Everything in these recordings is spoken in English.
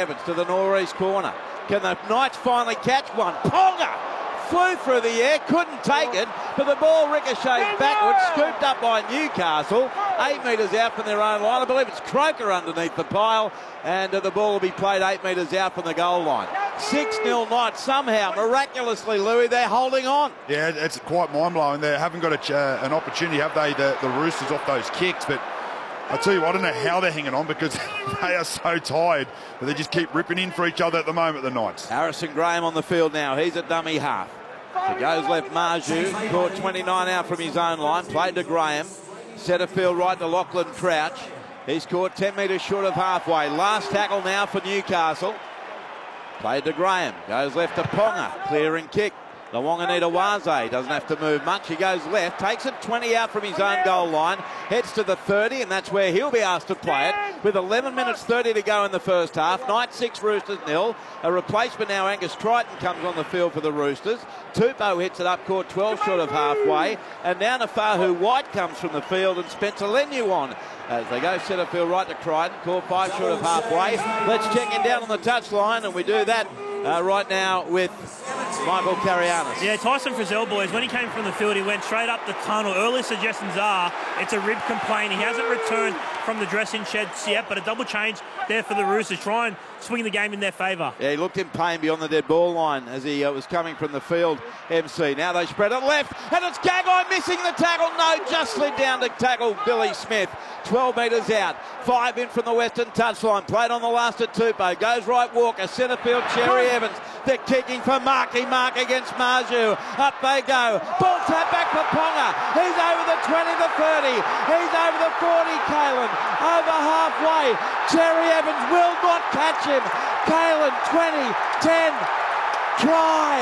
Evans to the northeast corner. Can the Knights finally catch one? Ponga flew through the air, couldn't take it, but the ball ricochets backwards, scooped up by Newcastle, 8 metres out from their own line. I believe it's Croker underneath the pile, and the ball will be played 8 metres out from the goal line. 6-0 Knights. Somehow, miraculously, Louis, they're holding on. Yeah, it's quite mind-blowing. They haven't got an opportunity, have they, the Roosters, off those kicks, but I tell you, I don't know how they're hanging on because they are so tired, but they just keep ripping in for each other at the moment, the Knights. Harrison Graham on the field now. He's a dummy half. He goes left, Marju, caught 29 out from his own line, played to Graham. Centre field right to Lachlan Crouch. He's caught 10 metres short of halfway. Last tackle now for Newcastle. Played to Graham, goes left to Ponga, clearing kick. The Wanganita-Waze doesn't have to move much. He goes left, takes it 20 out from his own goal line, heads to the 30, and that's where he'll be asked to play it. With 11 minutes 30 to go in the first half. Knights 6, Roosters 0. A replacement now, Angus Triton comes on the field for the Roosters. Tupou hits it up, caught 12 short of halfway. And now Nafahu White comes from the field and Spencer Lenu on. As they go centre field right to Crichton, caught 5 short of halfway. Let's check him down on the touchline, and we do that right now with Michael Carianis. Yeah, Tyson Frizzell, boys, when he came from the field, he went straight up the tunnel. Early suggestions are it's a rib complaint. He hasn't returned from the dressing sheds yet, but a double change there for the Roosters. Try and swing the game in their favour. Yeah, he looked in pain beyond the dead ball line as he was coming from the field, MC. Now they spread it left, and it's Gagai missing the tackle. No, just slid down to tackle Billy Smith. 12 metres out, 5 in from the western touchline. Played on the last at Tupou. Goes right Walker, centre field Cherry Evans. They're kicking for Marky. Mark against Marju. Up they go. Ball tap back for Ponga. He's over the 20, the 30. He's over the 40, Kalen. Over halfway. Cherry Evans will not catch him. Kalen, 20, 10. Try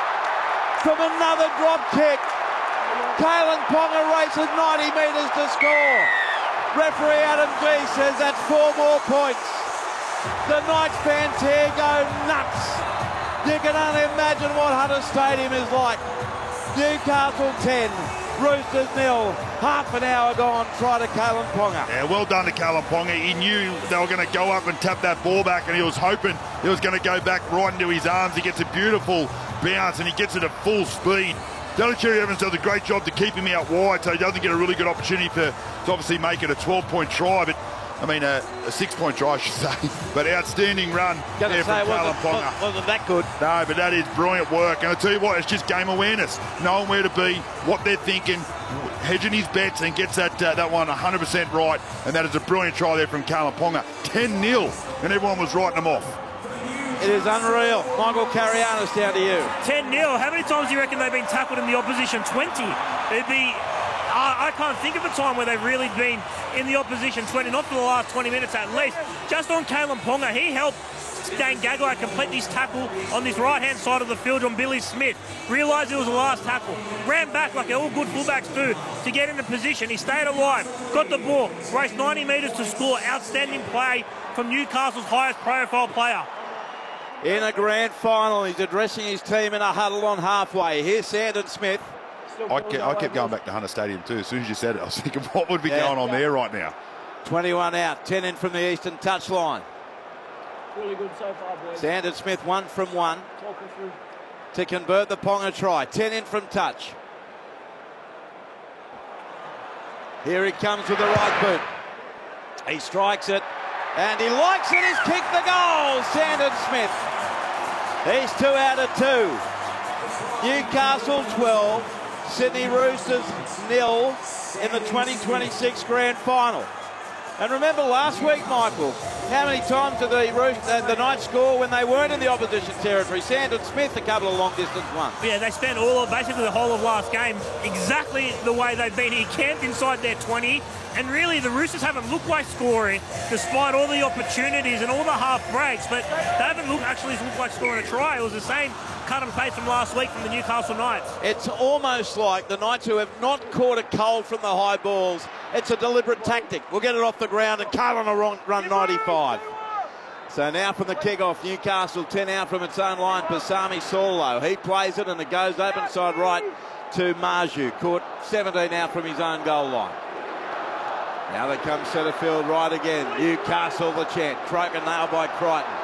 from another drop kick. Kalen Ponga races 90 metres to score. Referee Adam G says that's 4 more points. The Knights fans here go nuts. You can only imagine what Hunter Stadium is like. Newcastle 10, Roosters 0. Half an hour gone. Try to Kalen Ponga. Yeah, well done to Kalen Ponga. He knew they were going to go up and tap that ball back, and he was hoping it was going to go back right into his arms. He gets a beautiful bounce, and he gets it at full speed. Cherry Evans does a great job to keep him out wide, so he doesn't get a really good opportunity to obviously make it a 12-point try, but I mean a 6-point try, I should say. But outstanding run there from Kalen Ponga. Wasn't that good? No, but that is brilliant work. And I tell you what, it's just game awareness, knowing where to be, what they're thinking, hedging his bets, and gets that one 100% right. And that is a brilliant try there from Kalen Ponga. 10-0, and everyone was writing them off. It is unreal. Michael Carianis, down to you. 10-0. How many times do you reckon they've been tackled in the opposition? 20. It'd be... I can't think of a time where they've really been in the opposition 20, not for the last 20 minutes at least. Just on Kalen Ponga, he helped Dan Gagai complete this tackle on this right-hand side of the field on Billy Smith. Realised it was the last tackle. Ran back like all good fullbacks do to get into position. He stayed alive, got the ball, raced 90 metres to score. Outstanding play from Newcastle's highest profile player. In a grand final, he's addressing his team in a huddle on halfway. Here's Sandon Smith. I kept going back to Hunter Stadium too. As soon as you said it, I was thinking, what would be going on there right now? 21 out, 10 in from the eastern touchline. Really good so far, boys. Sandon Smith 1 from 1 to convert the Ponga try. 10 in from touch. Here he comes with the right boot. He strikes it, and he likes it. He's kicked the goal. Sandon Smith. He's 2 out of 2. Newcastle 12. Sydney Roosters 0 in the 2026 Grand Final. And remember last week, Michael, how many times did the Knights score when they weren't in the opposition territory? Sandon Smith, a couple of long-distance ones. Yeah, they spent basically the whole of last game exactly the way they've been. He camped inside their 20, and really the Roosters haven't looked like scoring despite all the opportunities and all the half breaks, but they haven't actually looked like scoring a try. It was the same cut and paste from last week from the Newcastle Knights. It's almost like the Knights, who have not caught a cold from the high balls, it's a deliberate tactic. We'll get it off the ground, and Carlin will run 95. So now from the kick-off, Newcastle 10 out from its own line. Pasami Saulo, he plays it, and it goes open side right to Marju. Caught 17 out from his own goal line. Now they come centre field right again. Newcastle the chant. Croker nailed by Crichton.